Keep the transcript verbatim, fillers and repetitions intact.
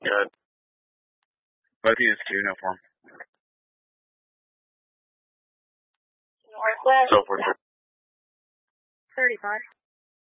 Good. Both of you is uniform. Northwest. So forth. thirty-five.